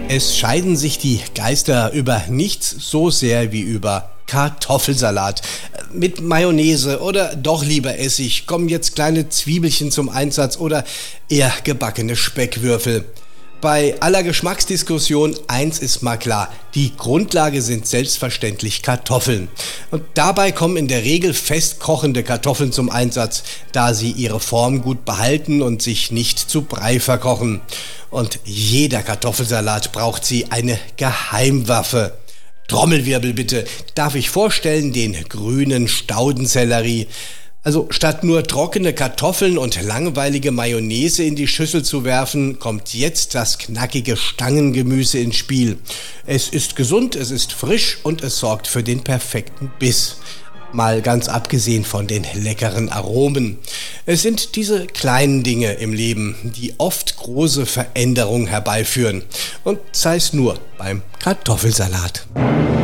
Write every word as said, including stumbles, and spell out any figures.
Es scheiden sich die Geister über nichts so sehr wie über Kartoffelsalat. Mit Mayonnaise oder doch lieber Essig, kommen jetzt kleine Zwiebelchen zum Einsatz oder eher gebackene Speckwürfel. Bei aller Geschmacksdiskussion, eins ist mal klar, die Grundlage sind selbstverständlich Kartoffeln. Und dabei kommen in der Regel fest kochende Kartoffeln zum Einsatz, da sie ihre Form gut behalten und sich nicht zu Brei verkochen. Und jeder Kartoffelsalat braucht sie eine Geheimwaffe. Trommelwirbel bitte, darf ich vorstellen den grünen Staudensellerie. Also statt nur trockene Kartoffeln und langweilige Mayonnaise in die Schüssel zu werfen, kommt jetzt das knackige Stangengemüse ins Spiel. Es ist gesund, es ist frisch und es sorgt für den perfekten Biss. Mal ganz abgesehen von den leckeren Aromen. Es sind diese kleinen Dinge im Leben, die oft große Veränderungen herbeiführen. Und sei es nur beim Kartoffelsalat.